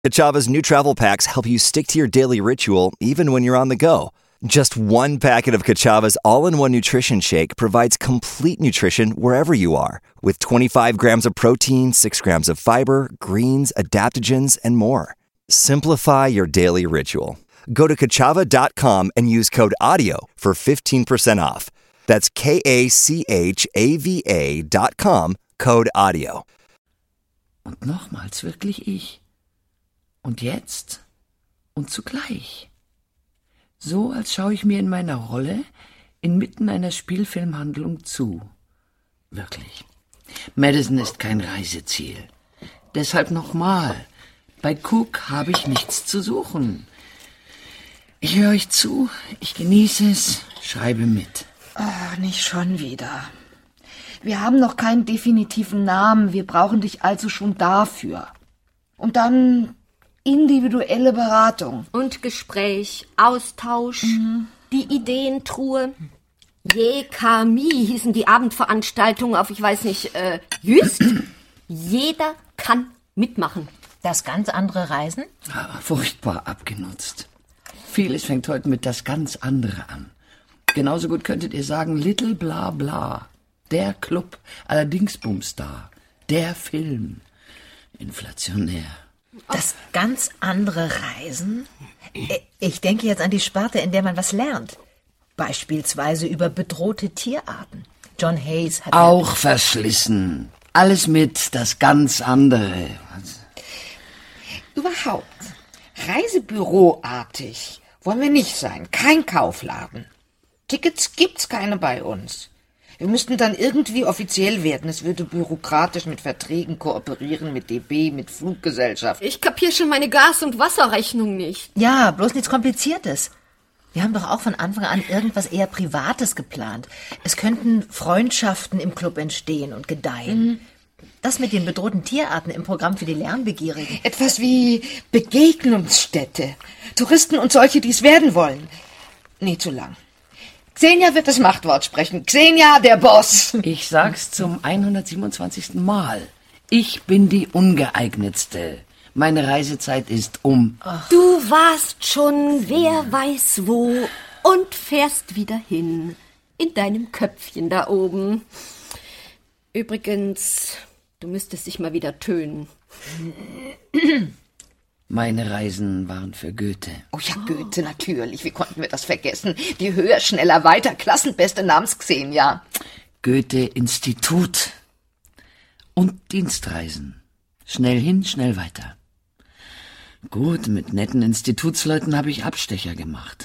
Kachava's new travel packs help you stick to your daily ritual even when you're on the go. Just one packet of Kachava's all-in-one nutrition shake provides complete nutrition wherever you are, with 25 grams of protein, 6 grams of fiber, greens, adaptogens, and more. Simplify your daily ritual. Go to Kachava.com and use code AUDIO for 15% off. That's KACHAVA.com, code AUDIO. Und nochmals wirklich ich. Und jetzt und zugleich. So, als schaue ich mir in meiner Rolle inmitten einer Spielfilmhandlung zu. Wirklich. Madison ist kein Reiseziel. Deshalb nochmal. Bei Cook habe ich nichts zu suchen. Ich höre euch zu, ich genieße es, schreibe mit. Ach, nicht schon wieder. Wir haben noch keinen definitiven Namen, wir brauchen dich also schon dafür. Und dann individuelle Beratung. Und Gespräch, Austausch, die Ideentruhe. Jekami hießen die Abendveranstaltungen auf, ich weiß nicht, Jüst. Jeder kann mitmachen. Das ganz andere Reisen? Furchtbar abgenutzt. Vieles fängt heute mit das ganz andere an. Genauso gut könntet ihr sagen, Little Bla Bla. Der Club, allerdings Bumstar. Der Film. Inflationär. Das ganz andere Reisen? Ich denke jetzt an die Sparte, in der man was lernt. Beispielsweise über bedrohte Tierarten. John Hayes hat... Auch verschlissen. Alles mit das ganz andere. Überhaupt. Reisebüroartig wollen wir nicht sein. Kein Kaufladen. Tickets gibt's keine bei uns. Wir müssten dann irgendwie offiziell werden. Es würde bürokratisch mit Verträgen kooperieren, mit DB, mit Fluggesellschaft. Ich kapier schon meine Gas- und Wasserrechnung nicht. Ja, bloß nichts Kompliziertes. Wir haben doch auch von Anfang an irgendwas eher Privates geplant. Es könnten Freundschaften im Club entstehen und gedeihen. Das mit den bedrohten Tierarten im Programm für die Lernbegierigen. Etwas wie Begegnungsstätte. Touristen und solche, die es werden wollen. Nee, zu lang. Xenia wird das Machtwort sprechen. Xenia, der Boss. Ich sag's zum 127. Mal. Ich bin die Ungeeignetste. Meine Reisezeit ist um. Du warst schon wer weiß wo und fährst wieder hin. In deinem Köpfchen da oben. Übrigens, du müsstest dich mal wieder tönen. Meine Reisen waren für Goethe. Oh ja, Goethe, natürlich. Wie konnten wir das vergessen? Die höher, schneller, weiter, Klassenbeste namens Xenia. Goethe-Institut. Und Dienstreisen. Schnell hin, schnell weiter. Gut, mit netten Institutsleuten habe ich Abstecher gemacht.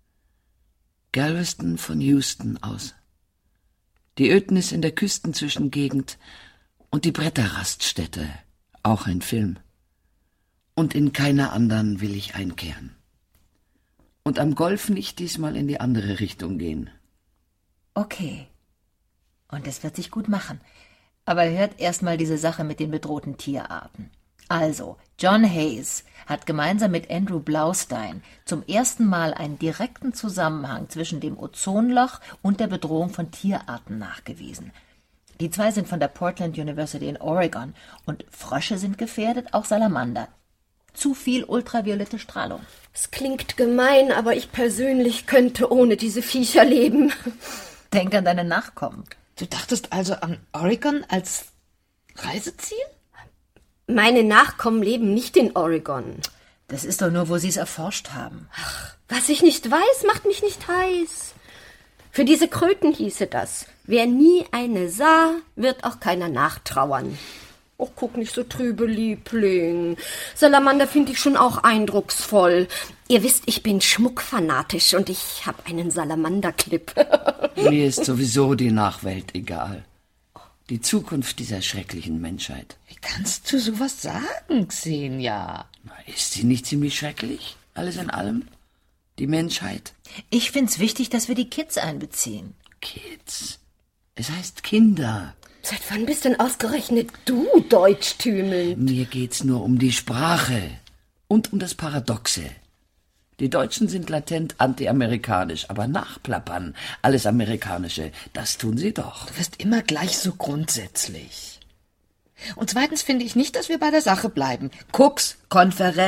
Galveston von Houston aus. Die Ödnis in der Küstenzwischengegend und die Bretterraststätte. Auch ein Film. Und in keiner anderen will ich einkehren. Und am Golf nicht diesmal in die andere Richtung gehen. Okay. Und es wird sich gut machen. Aber hört erst mal diese Sache mit den bedrohten Tierarten. Also, John Hayes hat gemeinsam mit Andrew Blaustein zum ersten Mal einen direkten Zusammenhang zwischen dem Ozonloch und der Bedrohung von Tierarten nachgewiesen. Die zwei sind von der Portland University in Oregon und Frösche sind gefährdet, auch Salamander. Zu viel ultraviolette Strahlung. Es klingt gemein, aber ich persönlich könnte ohne diese Viecher leben. Denk an deine Nachkommen. Du dachtest also an Oregon als Reiseziel? Meine Nachkommen leben nicht in Oregon. Das ist doch nur, wo sie es erforscht haben. Ach, was ich nicht weiß, macht mich nicht heiß. Für diese Kröten hieße das: Wer nie eine sah, wird auch keiner nachtrauern. Och, guck nicht so trübe, Liebling. Salamander finde ich schon auch eindrucksvoll. Ihr wisst, ich bin schmuckfanatisch und ich habe einen Salamanderclip. Mir ist sowieso die Nachwelt egal. Die Zukunft dieser schrecklichen Menschheit. Wie kannst du sowas sagen, Xenia? Ist sie nicht ziemlich schrecklich? Alles in allem? Die Menschheit? Ich find's wichtig, dass wir die Kids einbeziehen. Kids? Es heißt Kinder. Seit wann bist denn ausgerechnet du Deutschtümel? Mir geht's nur um die Sprache und um das Paradoxe. Die Deutschen sind latent anti-amerikanisch, aber nachplappern, alles Amerikanische, das tun sie doch. Du wirst immer gleich so grundsätzlich. Und zweitens finde ich nicht, dass wir bei der Sache bleiben. Cooks Konferenz.